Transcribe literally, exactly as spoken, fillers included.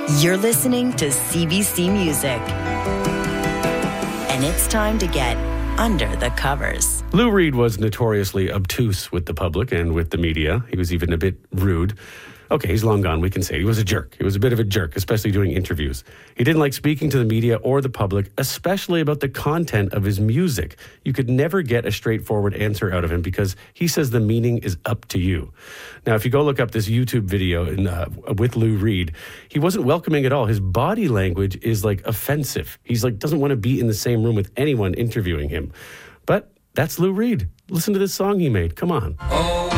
You're listening to C B C Music. And it's time to get under the covers. Lou Reed was notoriously obtuse with the public and with the media. He was even a bit rude. Okay, he's long gone, we can say. He was a jerk. He was a bit of a jerk, especially doing interviews. He didn't like speaking to the media or the public, especially about the content of his music. You could never get a straightforward answer out of him because he says the meaning is up to you. Now, if you go look up this YouTube video in, uh, with Lou Reed, he wasn't welcoming at all. His body language is like offensive. He's like, doesn't want to be in the same room with anyone interviewing him. But that's Lou Reed. Listen to this song he made. Come on. Oh.